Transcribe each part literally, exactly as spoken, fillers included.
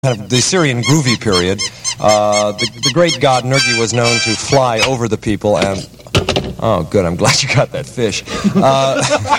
kind of the Syrian groovy period, uh, the, the great god Nergi was known to fly over the people and... Oh, good, I'm glad you got that fish. Uh,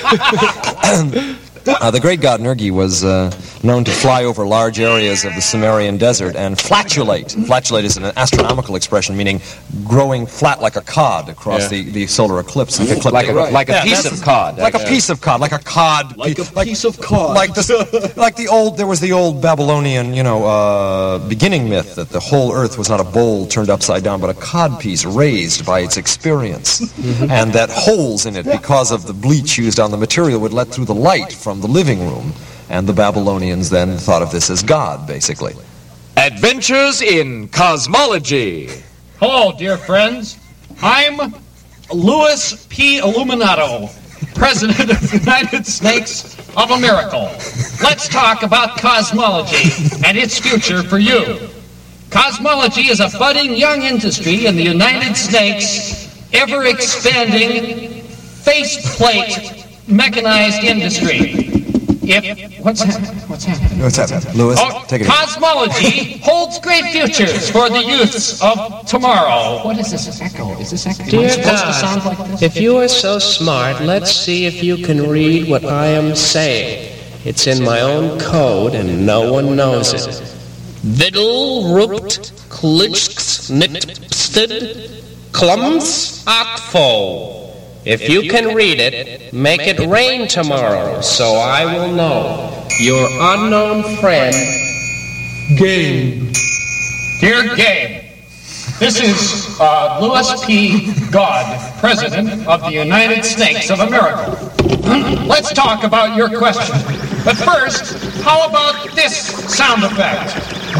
uh, the great god Nergi was uh, known to fly over large areas of the Sumerian desert and flatulate. Flatulate is an astronomical expression meaning growing flat like a cod across yeah. the, the solar eclipse. Like a, like a, like a yeah, piece of cod. Like actually. a piece of cod, like a cod. Like a like, piece of cod. Like the, like the old, there was the old Babylonian, you know, uh, beginning myth that the whole earth was not a bowl turned upside down, but a cod piece raised by its experience. Mm-hmm. And that holes in it, because of the bleach used on the material, would let through the light from the living room. And the Babylonians then thought of this as God, basically. Adventures in Cosmology. Hello, dear friends. I'm Louis P. Illuminato, President of the United Snakes of America. Let's talk about cosmology and its future for you. Cosmology is a budding young industry in the United Snakes, ever-expanding faceplate mechanized industry. If, what's happening? What's happening? What's happening? Louis, oh, take it. Cosmology holds great futures for the youths of tomorrow. What is this echo? Is this echo? Dear God, like this? If you are so smart, let's see if you can read what I am saying. It's in my own code, and no one knows it. Viddle, rupt, klitschks, nitpsted, klums, atfo. If you can read it, make it rain tomorrow, so I will know. Your unknown friend, Gabe. Dear Gabe, this is uh, Louis P. God, President of the United Snakes of America. Let's talk about your question. But first, how about this sound effect?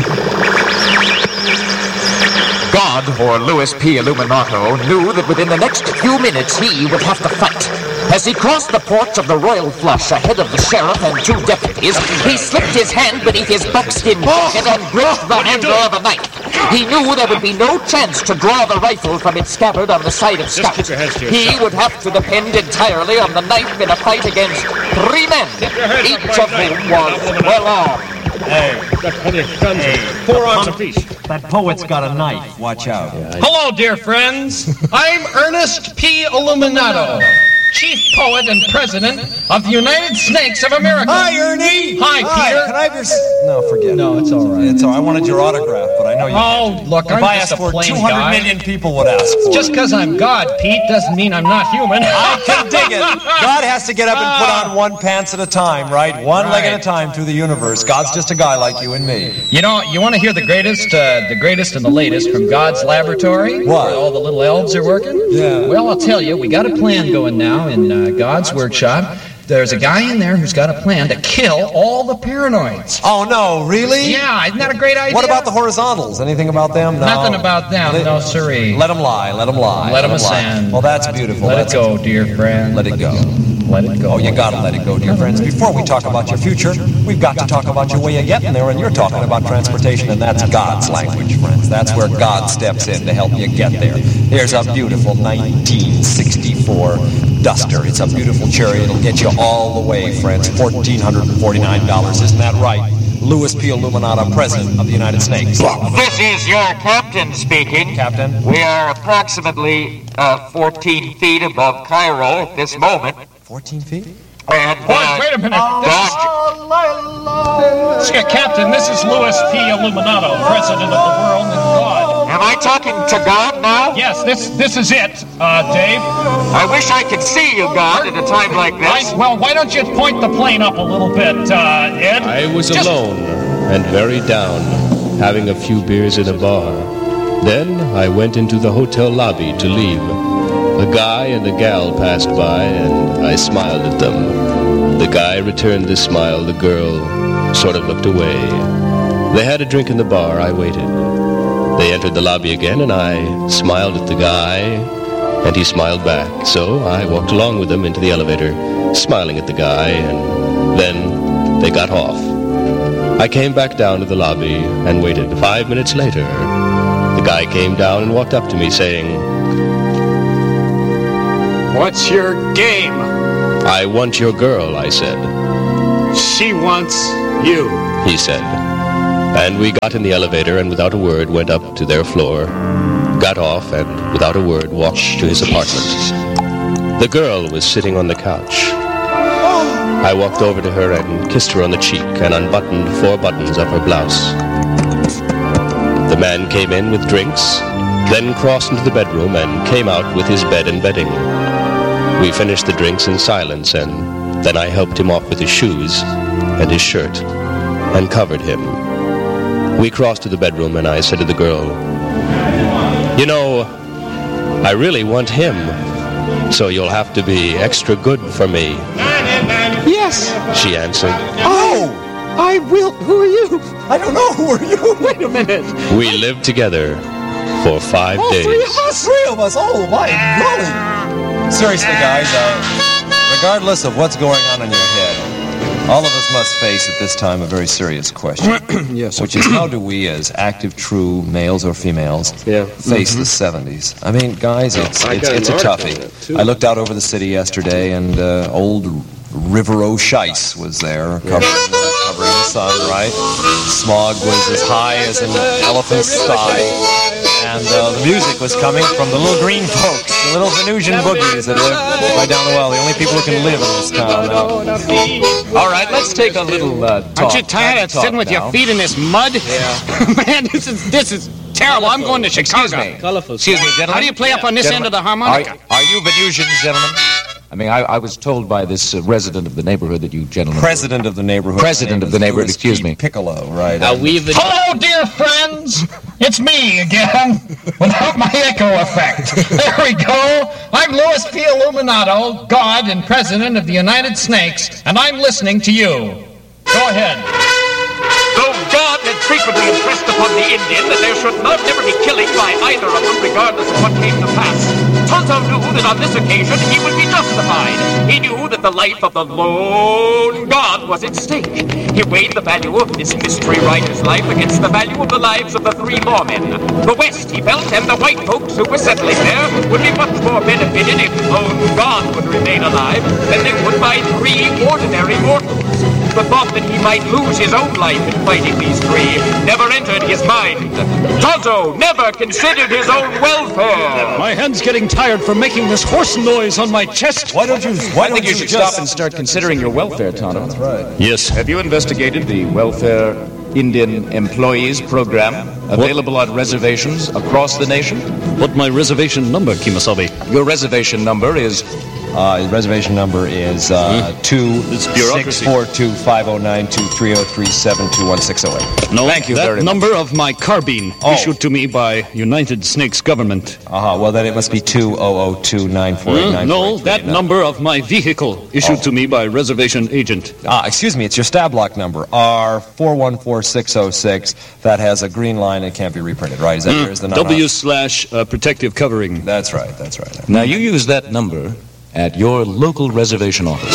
God, or Louis P. Illuminato, knew that within the next few minutes he would have to fight. As he crossed the porch of the Royal Flush ahead of the sheriff and two deputies, he slipped his hand beneath his buckskin jacket and gripped the handle of a knife. He knew there would be no chance to draw the rifle from its scabbard on the side of Scott. He would have to depend entirely on the knife in a fight against three men, each of whom was well armed. Hey, got plenty of guns. Hey, four arms apiece. That poet's got a knife. Watch out. Yeah, I... Hello, dear friends. I'm Ernest P. Illuminato, Chief Poet and President of the United Snakes of America. Hi, Ernie. Hi, Hi. Peter. Can I have your... No, forget it. No, it's all right. It's all right. I wanted your autograph, but I know you Oh, can't. look, if I'm I just asked a for plain two hundred guy. million people would ask for Just because I'm God, Pete, doesn't mean I'm not human. I can dig it. God has to get up and put on one pants at a time, right? One right. leg at a time through the universe. God's just a guy like you and me. You know, you want to hear the greatest, uh, the greatest and the latest from God's laboratory? What? Where all the little elves are working? Yeah. Well, I'll tell you, we got a plan going now in uh, God's workshop. There's a guy in there who's got a plan to kill all the paranoids. Oh, no, really? Yeah, isn't that a great idea? What about the horizontals? Anything about them? No. Nothing about them, Let, no siree. Let them lie, let them lie. Let, let them lie. ascend. Well, that's beautiful. Let that's it go, dear friend. Let it go. Let it go. Oh, you gotta let it go, dear friends. Before we talk about your future, we've got to talk about your way of getting there, and you're talking about transportation, and that's God's language, friends. That's where God steps in to help you get there. Here's a beautiful nineteen sixty-four Duster. It's a beautiful chariot. It'll get you all the way, friends. one thousand four hundred forty-nine dollars. Isn't that right? Louis P. Illuminato, President of the United Snakes. This is your captain speaking. Captain? We are approximately uh, fourteen feet above Cairo at this moment. fourteen feet? And, uh, Wait, wait a minute. This is... Captain, this is Louis P. Illuminato, President of the world and God. Am I talking to God now? Yes, this this is it, uh, Dave. I wish I could see you, God, at a time like this. I, well, why don't you point the plane up a little bit, uh, Ed? I was Just... alone and very down, having a few beers in a bar. Then I went into the hotel lobby to leave. A guy and a gal passed by, and I smiled at them. The guy returned the smile. The girl sort of looked away. They had a drink in the bar. I waited. They entered the lobby again, and I smiled at the guy, and he smiled back. So I walked along with them into the elevator, smiling at the guy, and then they got off. I came back down to the lobby and waited. Five minutes later, the guy came down and walked up to me saying, "What's your game?" "I want your girl," I said. "She wants you," he said. And we got in the elevator and without a word went up to their floor, got off, and without a word walked to his apartment. The girl was sitting on the couch. I walked over to her and kissed her on the cheek and unbuttoned four buttons of her blouse. The man came in with drinks, then crossed into the bedroom and came out with his bed and bedding. We finished the drinks in silence, and then I helped him off with his shoes and his shirt and covered him. We crossed to the bedroom, and I said to the girl, "You know, I really want him, so you'll have to be extra good for me." "Yes," she answered. "Oh, I will. Who are you?" "I don't know. Who are you?" "Wait a minute." We lived together for five All days. three of us? Three of us? Oh, my golly. Seriously, guys, uh, regardless of what's going on in your head, all of us must face at this time a very serious question. Yes. Which is, how do we, as active, true males or females, Yeah. face Mm-hmm. the seventies? I mean, guys, it's I it's, got it's a an article on toughie. that, too. I looked out over the city yesterday, and uh, old River O'Shice was there, covering, the, covering the sun, right? Smog was as high as an elephant's thigh. And uh, the music was coming from the little green folks, the little Venusian boogies that live right down the well, the only people who can live in this town now. All right, let's take a little uh, talk. Aren't you tired of talk sitting with now. your feet in this mud? Yeah. Man, this is this is terrible. I'm going to Chicago. Excuse me. Colorful. Excuse me, gentlemen. How do you play up on this end of the harmonica? Are, are you Venusians, gentlemen? I mean, I, I was told by this uh, resident of the neighborhood that you gentlemen... President of the neighborhood. President of the neighborhood, Louis excuse P. me. Piccolo, right? Are we the... Hello, dear friends. It's me again, without my echo effect. There we go. I'm Louis P. Illuminato, God and President of the United Snakes, and I'm listening to you. Go ahead. Though God had frequently impressed upon the Indian that there should not never be killing by either of them, regardless of what came to pass, Tonto knew that on this occasion he would be justified. He knew that the life of the lone God was at stake. He weighed the value of this mystery rider's life against the value of the lives of the three lawmen. The West, he felt, and the white folks who were settling there would be much more benefited if lone God would remain alive than they would by three ordinary mortals. The thought that he might lose his own life in fighting these three never entered his mind. Tonto never considered his own welfare. My hand's getting tired from making this horse noise on my chest. Why don't you... Why I don't think you should just... stop and start considering your welfare, Tonto. That's right. Yes. Have you investigated the Welfare Indian Employees Program available on reservations across the nation? What my reservation number, Kimasabi? Your reservation number is... Uh, reservation number is uh, two six four two five zero nine two three zero three seven two one six zero eight. No, Thank you that very much. number of my carbine Oh. issued to me by United Snakes government. Uh-huh. Well, then it must be two zero zero two nine four eight nine. No, that number of my vehicle issued Oh. to me by reservation agent. Ah, excuse me, it's your stab block number, R four one four six zero six. That has a green line and can't be reprinted, right? Is that Mm. yours, the number? W slash uh, protective covering. That's right, that's right. Now, you use that number at your local reservation office.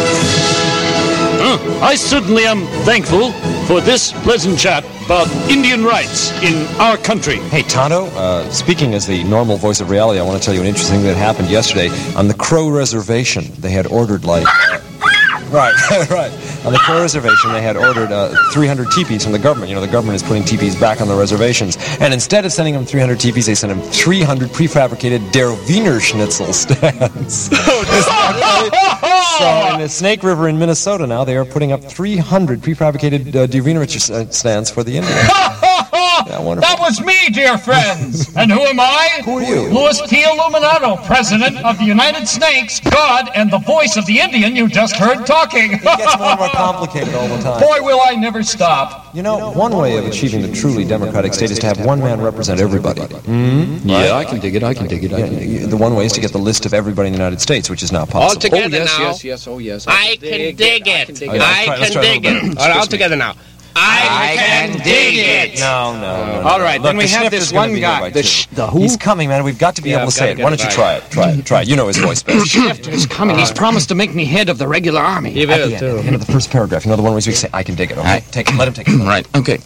Uh, I certainly am thankful for this pleasant chat about Indian rights in our country. Hey, Tonto, uh, speaking as the normal voice of reality, I want to tell you an interesting thing that happened yesterday. On the Crow Reservation, they had ordered, like... Uh, right, right. On the Crow Reservation, they had ordered uh, three hundred teepees from the government. You know, the government is putting teepees back on the reservations. And instead of sending them three hundred teepees, they sent them three hundred prefabricated Der Wiener Schnitzel stands. So in the Snake River in Minnesota now, they are putting up three hundred prefabricated uh, Der Wiener stands for the Indians. Yeah, wonderful. That was me, dear friends. And who am I? Who are you? Louis P. Illuminato, President of the United Snakes, God, and the voice of the Indian you just heard talking. It gets more and more complicated all the time. Boy, will I never stop. You know, one way of achieving the truly democratic state is to have one man represent everybody. Mm-hmm. Yeah, I can dig it, I can dig it, I can dig it. The one way is to get the list of everybody in the United States, which is not possible. All together Oh, yes, now. yes, yes, oh, yes. I can dig it. Oh, yeah, let's try- I let's can try a dig little it. bit. All right, all together now. I can dig it. No, no, no. no. All right, Look, then we the have snifter's this gonna one be here guy, by the two. sh- the who? He's coming, man. We've got to be Yeah, able to I've say gotta it. get Why it don't you right. try it? Try it. Try it. You know his voice best. Shifter is coming. He's promised to make me head of the regular army. He At will, the end, too. at the end of the first paragraph, you know the one where we say, I can dig it. Okay? Take it. Let him take it. Right, okay.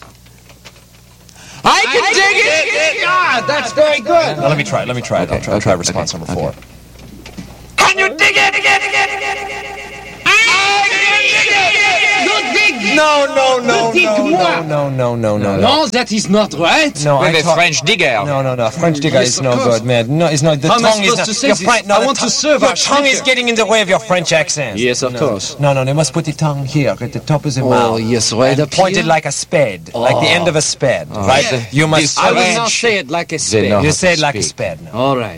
I can dig it! God, that's very good. Now, let me try it. Let me try it. I'll try, I'll try response number four. Can you dig it? I No, no, no, Dites no, moi. no, no, no, no, no. No, that is not right. No, I With a talk- French digger. No, no, no. French digger Yes, is of no course. good, man. No, it's not. The How am I tongue is supposed not. to say your this? French- no, I the want to tongue- serve Your our tongue is speaker. getting in the way of your French accent. Yes, of no. course. No, no, they must put the tongue here at the top of the Oh, mouth. yes, right and up pointed here? like a spade, like the end of a spade. Oh. Right? Yeah. You must. This I will not French. say it like a They spade. know You how say to it like a speak. spade. Now. All right.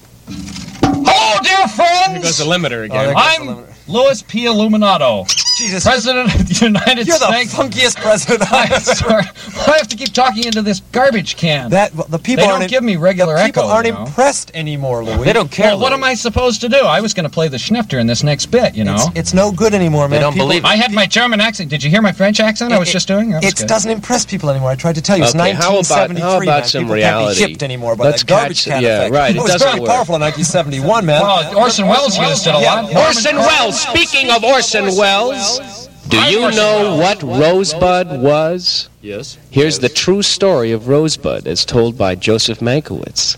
Hello, dear friends. Goes the limiter Oh, again. there goes the I'm limiter. Louis P. Illuminato, Jesus, President of the United you're the States. funkiest president I I'm sorry. I have to keep talking into this garbage can. That well, the people They don't aren't give me regular the people echo, aren't you know. impressed anymore, Louis. They don't care. Well, what am I supposed to do? I was going to play the schnifter in this next bit, you know. It's, it's no good anymore, man. They don't People- believe it. I had my German accent. Did you hear my French accent I was It- just doing? That was It good. doesn't impress people anymore. I tried to tell you. It's Okay, how nineteen about seventy-three, how about man. some people reality? Can't be hipped anymore by Let's that garbage catch- can yeah, effect. right, it It was doesn't very work. powerful in nineteen seventy-one, man. Well, Orson Welles used it a Yeah, lot. yeah. Orson Welles. Speaking of Orson Welles, do I'm you Orson know Welles. what Rosebud was? Yes. Here's the true story of Rosebud as told by Joseph Mankiewicz.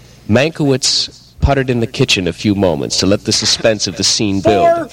Mankiewicz puttered in the kitchen a few moments to let the suspense of the scene build.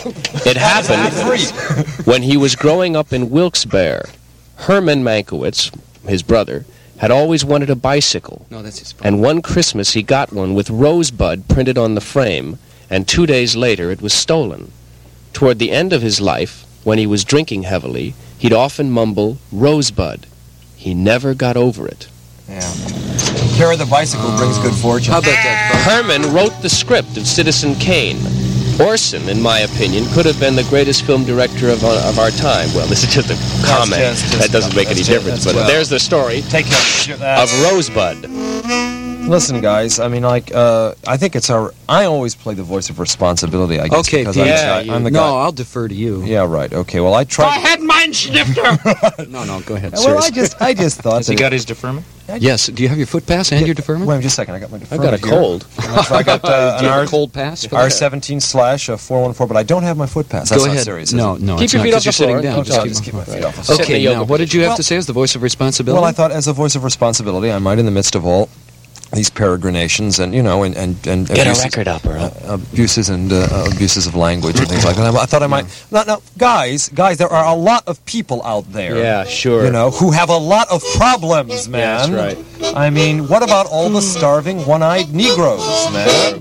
It happened when he was growing up in Wilkes-Barre. Herman Mankiewicz, his brother, had always wanted a bicycle. No, that's his And one Christmas he got one with Rosebud printed on the frame, and two days later it was stolen. Toward the end of his life, when he was drinking heavily, he'd often mumble, Rosebud. He never got over it. Yeah. Carry the bicycle brings good fortune. How about that? Herman wrote the script of Citizen Kane. Orson, in my opinion, could have been the greatest film director of, uh, of our time. Well, this is just a comment. just- just- that doesn't make any that's just- difference, that's but well. there's the story Take care of Rosebud. Listen, guys. I mean, like, uh, I think it's our. I always play the voice of responsibility. I guess. Okay, because Pete. I'm, the Yeah, guy- you- I'm the No, guy. I'll defer to you. Yeah, right. Okay. Well, I Go tried. ahead, mein Schnifter. No, no, go ahead. Well, I Seriously. just, I just thought. Has he that- got his deferment? Yes. Do you have your foot pass and your deferment? Wait just a second. I got my. I got a deferment here. cold. I got uh, Do an you have R, a cold pass? for R that? seventeen slash uh, four one four, but I don't have my foot pass. That's Go not ahead. serious. is No, it? no. Keep it's your not, feet 'cause off the you're sitting floor. down. Don't Just talk. keep- Just keep my feet off. Sit in the Okay, yoga now, what did you have Well- to say as the voice of responsibility? Well, I thought as a voice of responsibility, I might, in the midst of all these peregrinations and you know and and, and Get a abuses, record up, Earl. uh, abuses and uh, abuses of language and things like that. I thought I might. No, no, guys, guys, there are a lot of people out there. Yeah, sure. You know, who have a lot of problems, man. Yeah, that's I mean, what about all the starving, one-eyed Negroes, man?